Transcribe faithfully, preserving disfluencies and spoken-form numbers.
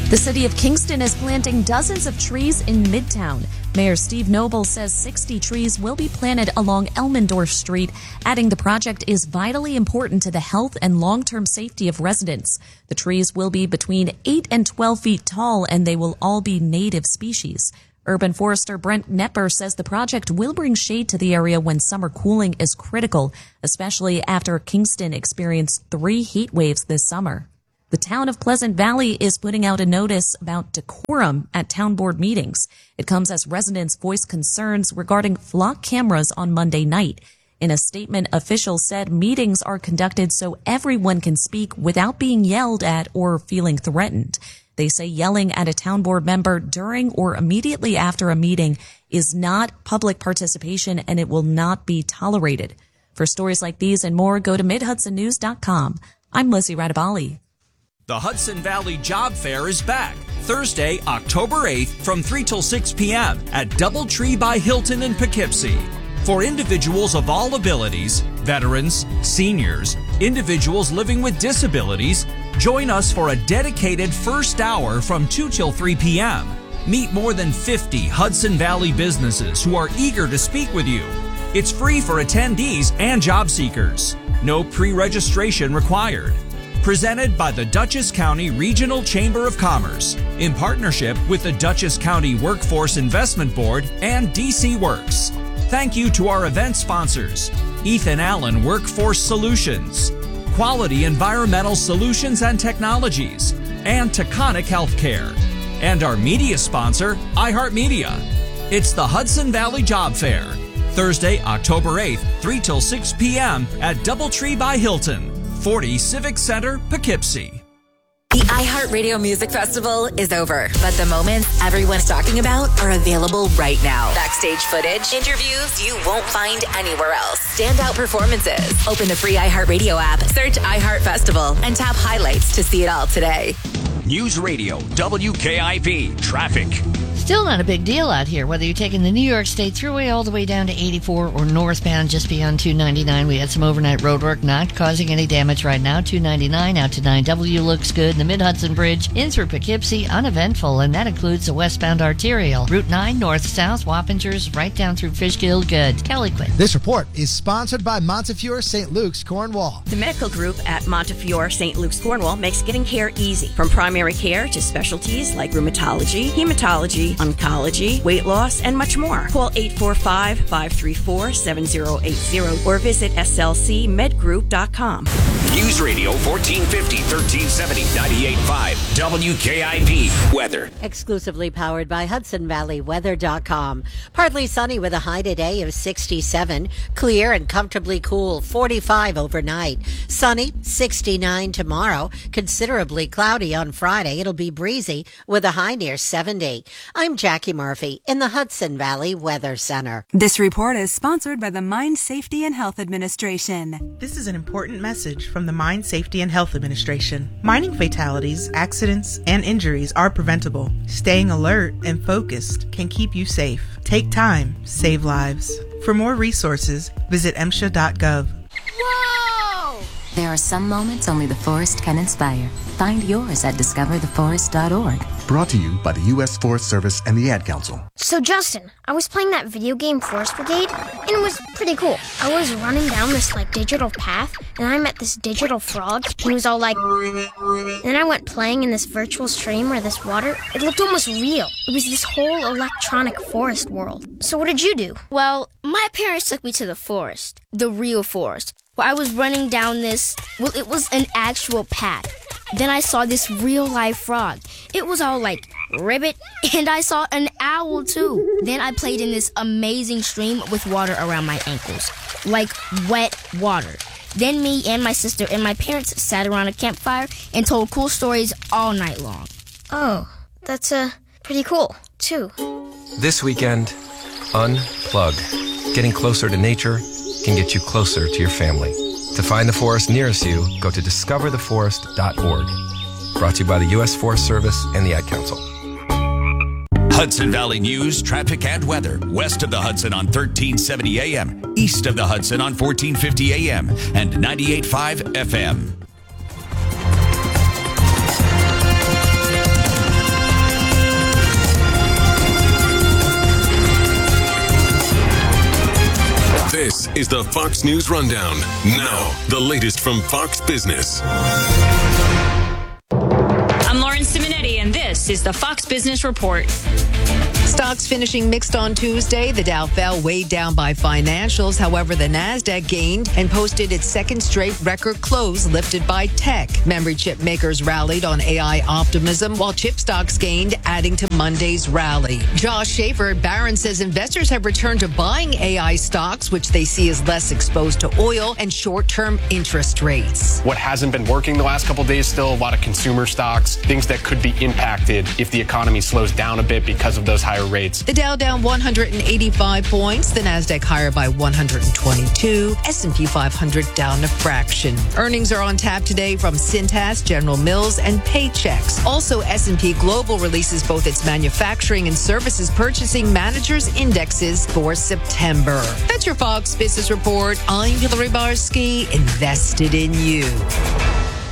The city of Kingston is planting dozens of trees in Midtown. Mayor Steve Noble says sixty trees will be planted along Elmendorf Street, adding the project is vitally important to the health and long-term safety of residents. The trees will be between eight and twelve feet tall, and they will all be native species. Urban forester Brent Knepper says the project will bring shade to the area when summer cooling is critical, especially after Kingston experienced three heat waves this summer. The town of Pleasant Valley is putting out a notice about decorum at town board meetings. It comes as residents voice concerns regarding flock cameras on Monday night. In a statement, officials said meetings are conducted so everyone can speak without being yelled at or feeling threatened. They say yelling at a town board member during or immediately after a meeting is not public participation, and it will not be tolerated. For stories like these and more, go to mid hudson news dot com. I'm Lizzie Radabali. The Hudson Valley Job Fair is back Thursday, October eighth from three till six p.m. at Doubletree by Hilton in Poughkeepsie. For individuals of all abilities, veterans, seniors, individuals living with disabilities, join us for a dedicated first hour from two till three p.m. Meet more than fifty Hudson Valley businesses who are eager to speak with you. It's free for attendees and job seekers. No pre-registration required. Presented by the Dutchess County Regional Chamber of Commerce in partnership with the Dutchess County Workforce Investment Board and D C Works. Thank you to our event sponsors, Ethan Allen Workforce Solutions, Quality Environmental Solutions and Technologies, and Taconic Healthcare. And our media sponsor, iHeartMedia. It's the Hudson Valley Job Fair, Thursday, October eighth, three till six p.m. at Doubletree by Hilton, forty Civic Center, Poughkeepsie. The iHeartRadio Music Festival is over, but the moments everyone's talking about are available right now. Backstage footage, interviews you won't find anywhere else, standout performances. Open the free iHeartRadio app, search iHeart Festival, and tap highlights to see it all today. News Radio, W K I P, traffic. Still not a big deal out here, whether you're taking the New York State Thruway all the way down to eighty-four or northbound just beyond two ninety-nine. We had some overnight road work, not causing any damage right now. two ninety-nine out to nine W looks good. The Mid-Hudson Bridge in through Poughkeepsie, uneventful, and that includes the westbound arterial. Route nine, north-south, Wappingers, right down through Fishkill, good. Kelly Quinn. This report is sponsored by Montefiore Saint Luke's, Cornwall. The medical group at Montefiore Saint Luke's, Cornwall makes getting care easy. From primary care to specialties like rheumatology, hematology, oncology, weight loss, and much more. Call eight four five, five three four, seven zero eight zero or visit s l c med group dot com. News Radio fourteen fifty, thirteen seventy, ninety-eight point five, W K I P weather. Exclusively powered by Hudson Valley Weather dot com. Partly sunny with a high today of sixty-seven. Clear and comfortably cool, forty-five overnight. Sunny, sixty-nine tomorrow. Considerably cloudy on Friday. It'll be breezy with a high near seventy. I'm Jackie Murphy in the Hudson Valley Weather Center. This report is sponsored by the Mine Safety and Health Administration. This is an important message from the Mine Safety and Health Administration. Mining fatalities, accidents, and injuries are preventable. Staying alert and focused can keep you safe. Take time, save lives. For more resources, visit M S H A dot gov. Whoa! There are some moments only the forest can inspire. Find yours at discover the forest dot org. Brought to you by the U S Forest Service and the Ad Council. So Justin, I was playing that video game Forest Brigade, and it was pretty cool. I was running down this like digital path, and I met this digital frog. He was all like... Then I went playing in this virtual stream where this water, it looked almost real. It was this whole electronic forest world. So what did you do? Well, my parents took me to the forest, the real forest, where I was running down this, well, it was an actual path. Then I saw this real-life frog. It was all like, ribbit, and I saw an owl, too. Then I played in this amazing stream with water around my ankles, like wet water. Then me and my sister and my parents sat around a campfire and told cool stories all night long. Oh, that's uh, pretty cool, too. This weekend, unplug. Getting closer to nature can get you closer to your family. To find the forest nearest you, go to discover the forest dot org. Brought to you by the U S Forest Service and the Ad Council. Hudson Valley News, traffic, and weather. West of the Hudson on thirteen seventy A M. East of the Hudson on fourteen fifty A M. And ninety-eight point five F M. the Fox News Rundown. Now, the latest from Fox Business. I'm Lauren Simonetti, and this is the Fox Business Report. Stocks finishing mixed on Tuesday. The Dow fell, weighed down by financials. However, the Nasdaq gained and posted its second straight record close, lifted by tech. Memory chip makers rallied on A I optimism, while chip stocks gained, adding to Monday's rally. Josh Schaefer at Barron says investors have returned to buying A I stocks, which they see as less exposed to oil and short-term interest rates. What hasn't been working the last couple of days, still a lot of consumer stocks, things that could be impacted if the economy slows down a bit because of those higher rates. The Dow down one hundred eighty-five points, the Nasdaq higher by one hundred twenty-two, S and P five hundred down a fraction. Earnings are on tap today from Cintas, General Mills, and Paychex. Also, S and P Global releases both its manufacturing and services purchasing managers indexes for September. That's your Fox Business Report. I'm Hillary Barsky, invested in you.